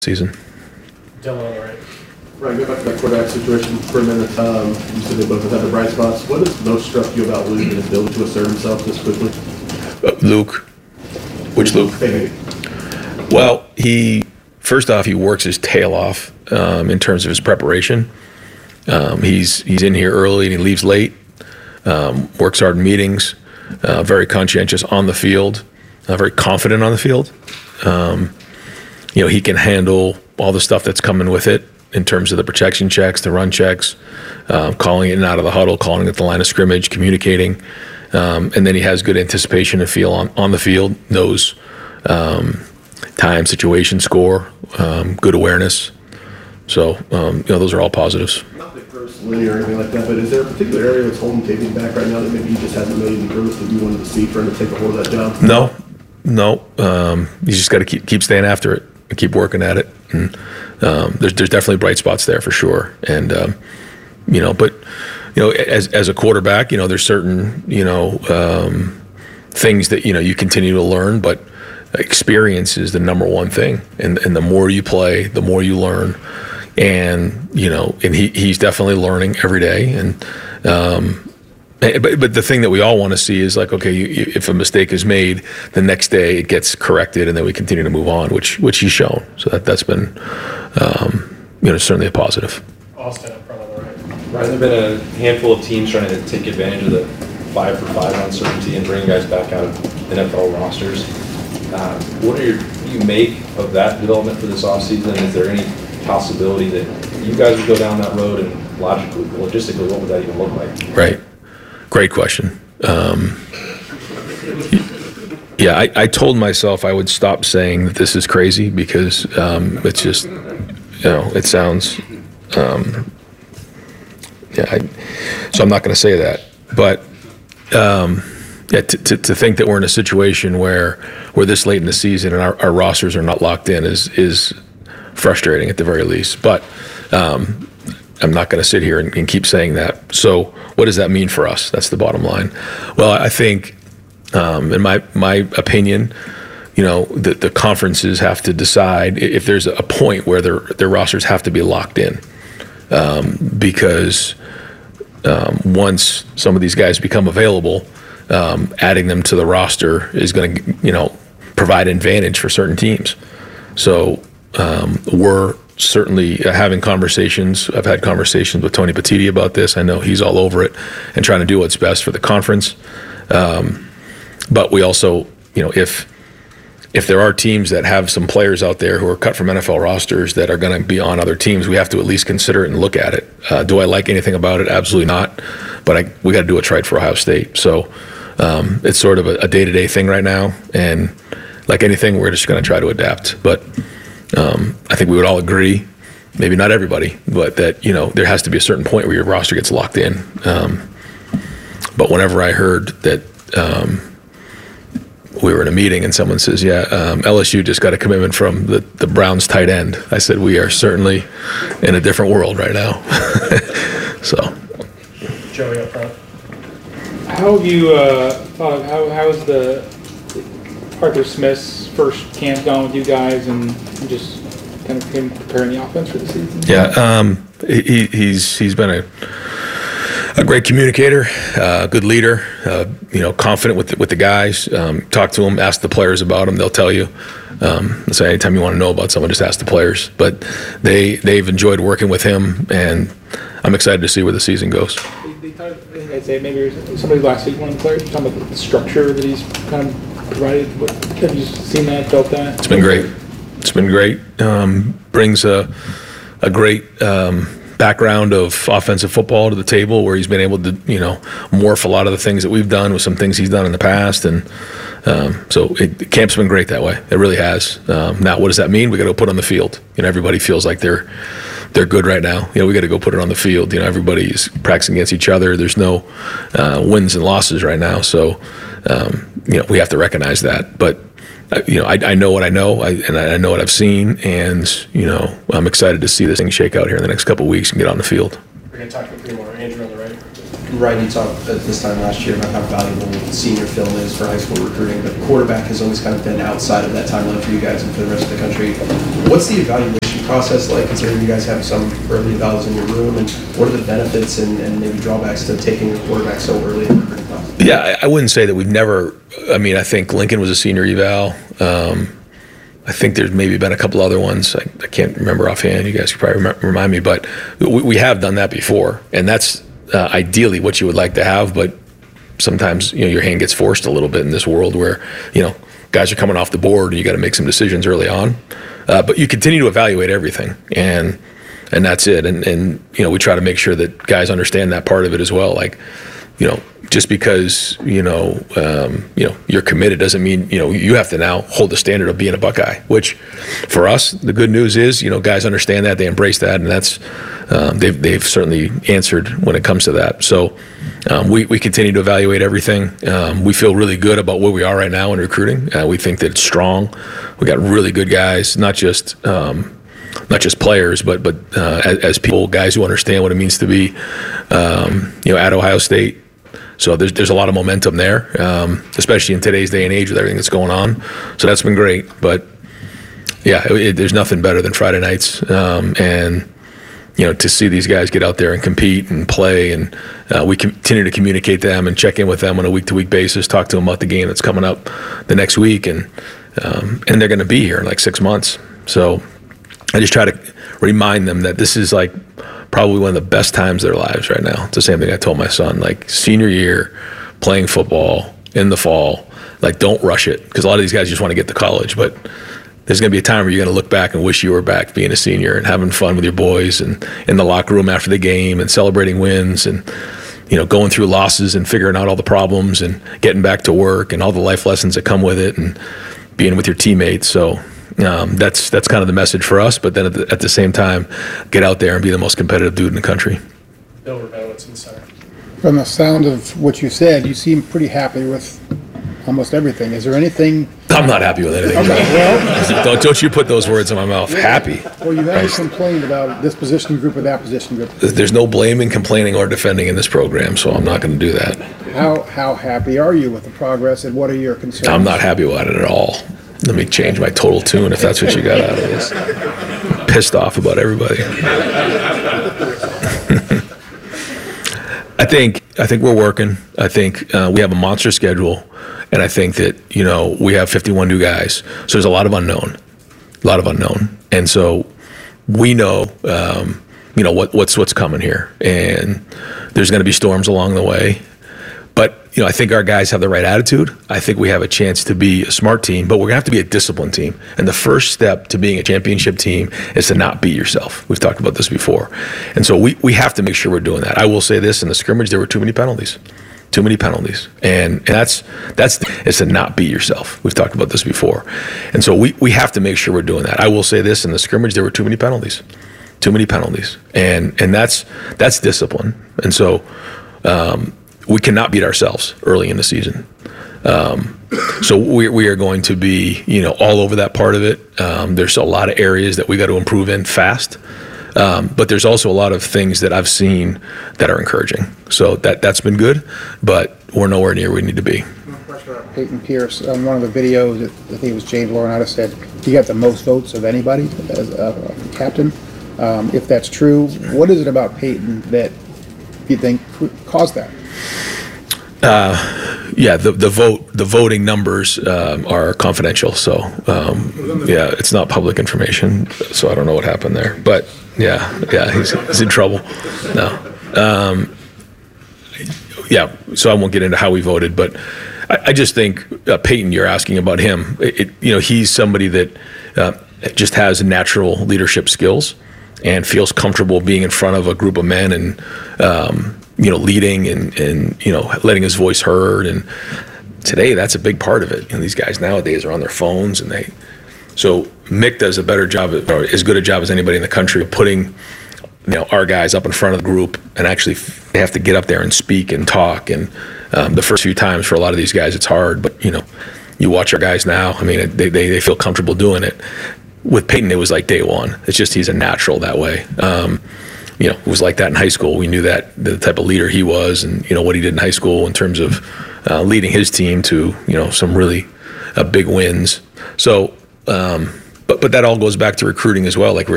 season. Dylan on the right. Right, go back to that quarterback situation for a minute. You said they both have the bright spots. What has most struck you about Luke and his ability to assert himself this quickly? Luke? Which Luke? Hey. Well, first off, he works his tail off in terms of his preparation. He's in here early and he leaves late. Works hard in meetings. Very conscientious on the field. Very confident on the field. He can handle all the stuff that's coming with it in terms of the protection checks, the run checks, calling it out of the huddle, calling it the line of scrimmage, communicating. And then he has good anticipation and feel on the field, knows time, situation, score, good awareness. So, those are all positives. Not the gross linear or anything like that, but is there a particular area that's holding Tavian back right now that maybe he just hasn't made any growth that you wanted to see for him to take a hold of that job? No. You just got to keep staying after it and keep working at it. And there's definitely bright spots there for sure. And as a quarterback, there's certain things that you continue to learn, but experience is the number one thing. And the more you play, the more you learn. And he's definitely learning every day. And But the thing that we all want to see is like, okay, if a mistake is made, the next day it gets corrected, and then we continue to move on, which he's shown. So that's been, certainly a positive. Austin up front on the right. Ryan, there have been a handful of teams trying to take advantage of the 5-for-5 uncertainty and bring guys back out of NFL rosters. What do you make of that development for this offseason? Is there any possibility that you guys would go down that road, and logically, logistically, what would that even look like? Right. Great question. I told myself I would stop saying that this is crazy because it's just, it sounds, so I'm not going to say that. But to think that we're in a situation where we're this late in the season and our rosters are not locked in is frustrating at the very least. But I'm not going to sit here and keep saying that. So what does that mean for us? That's the bottom line. Well, I think, in my opinion, the conferences have to decide if there's a point where their rosters have to be locked in, because once some of these guys become available, adding them to the roster is going to provide advantage for certain teams. So we're certainly having conversations. I've had conversations with Tony Petitti about this. I know he's all over it and trying to do what's best for the conference. But we also, if there are teams that have some players out there who are cut from NFL rosters that are going to be on other teams, we have to at least consider it and look at it. Do I like anything about it? Absolutely not. But we got to do what's right for Ohio State. So it's sort of a day-to-day thing right now. And like anything, we're just going to try to adapt. But I think we would all agree, maybe not everybody, but that, there has to be a certain point where your roster gets locked in. But whenever I heard that we were in a meeting and someone says, LSU just got a commitment from the Browns tight end, I said, we are certainly in a different world right now. So. Joey up front. How have you thought of how's the Arthur Smith's first camp gone with you guys, and just kind of him preparing the offense for the season? Yeah, he's been a great communicator, good leader, confident with the guys. Talk to him, ask the players about him. They'll tell you. So anytime you want to know about someone, just ask the players. But they've enjoyed working with him, and I'm excited to see where the season goes. I'd say maybe somebody last week, one of the players, talking about the structure that he's kind of provided. Have you seen that, felt that? It's been great. Brings a great background of offensive football to the table, where he's been able to, morph a lot of the things that we've done with some things he's done in the past. And so camp's been great that way. It really has. Now, what does that mean? We got to go put it on the field. Everybody feels like they're good right now. We got to go put it on the field. Everybody's practicing against each other. There's no wins and losses right now. So, we have to recognize that. But, I know what I know, and I know what I've seen, and, I'm excited to see this thing shake out here in the next couple of weeks and get on the field. We're going to talk to a few more. Andrew on the right. Ryan, you talked at this time last year about how valuable senior film is for high school recruiting, but quarterback has always kind of been outside of that timeline for you guys and for the rest of the country. What's the evaluation process like, considering you guys have some early evals in your room, and what are the benefits and maybe drawbacks to taking a quarterback so early in the recruiting process? Yeah, I wouldn't say that we've never. I mean, I think Lincoln was a senior eval. I think there's maybe been a couple other ones. I can't remember offhand. You guys could probably remind me, but we have done that before, and that's ideally what you would like to have. But sometimes your hand gets forced a little bit in this world where guys are coming off the board and you got to make some decisions early on. But you continue to evaluate everything, and that's it. And we try to make sure that guys understand that part of it as well. Like, just because you're committed doesn't mean you have to now hold the standard of being a Buckeye. Which, for us, the good news is guys understand that, they embrace that, and that's they've certainly answered when it comes to that. So we continue to evaluate everything. We feel really good about where we are right now in recruiting. We think that it's strong. We got really good guys, not just players, but as people, guys who understand what it means to be at Ohio State. So there's a lot of momentum there, especially in today's day and age with everything that's going on. So that's been great. But yeah, there's nothing better than Friday nights, and to see these guys get out there and compete and play, and we continue to communicate them and check in with them on a week-to-week basis, talk to them about the game that's coming up the next week, and they're going to be here in like 6 months. So I just try to remind them that this is like probably one of the best times of their lives right now. It's the same thing I told my son, like senior year, playing football in the fall, like don't rush it, because a lot of these guys just want to get to college, but there's going to be a time where you're going to look back and wish you were back being a senior and having fun with your boys and in the locker room after the game and celebrating wins and going through losses and figuring out all the problems and getting back to work and all the life lessons that come with it and being with your teammates. So that's kind of the message for us. But then at the same time, get out there and be the most competitive dude in the country. Bill Rabinowitz in center. From the sound of what you said, you seem pretty happy with almost everything. Is there anything? I'm not happy with anything. Okay, well, Don't you put those words in my mouth. Happy. well, you've always complained about this position group or that position group. There's no blaming, complaining, or defending in this program, so I'm not going to do that. How happy are you with the progress, and what are your concerns? I'm not happy about it at all. Let me change my total tune if that's what you got out of this. Pissed off about everybody. I think we're working. I think we have a monster schedule, and I think that we have 51 new guys. So there's a lot of unknown, and so we know what's coming here, and there's going to be storms along the way. But I think our guys have the right attitude. I think we have a chance to be a smart team, but we're gonna have to be a disciplined team. And the first step to being a championship team is to not beat yourself. We've talked about this before, and so we have to make sure we're doing that. I will say this: in the scrimmage, there were too many penalties, and that's it's to not beat yourself. We've talked about this before, and so we have to make sure we're doing that. I will say this: in the scrimmage, there were too many penalties, and that's discipline, and so. We cannot beat ourselves early in the season. So we are going to be, all over that part of it. There's a lot of areas that we got to improve in fast. But there's also a lot of things that I've seen that are encouraging. So that's been good, but we're nowhere near where we need to be. Peyton Pierce, on one of the videos, I think it was James Laurinaitis said he got the most votes of anybody as a captain. If that's true, what is it about Peyton that you think caused that? Yeah, the voting numbers are confidential, so it's not public information. So I don't know what happened there, but yeah, he's in trouble. No, so I won't get into how we voted, but I just think Peyton, you're asking about him. He's somebody that just has natural leadership skills and feels comfortable being in front of a group of men and leading and letting his voice heard. And today, that's a big part of it. These guys nowadays are on their phones, and so Mick does a better job, or as good a job as anybody in the country, of putting our guys up in front of the group, and actually they have to get up there and speak and talk. And the first few times for a lot of these guys, it's hard, but you watch our guys now. I mean, they feel comfortable doing it. With Peyton, it was like day one. It's just he's a natural that way. it was like that in high school. We knew that the type of leader he was, and what he did in high school in terms of leading his team to some really big wins. So, but that all goes back to recruiting as well, like we were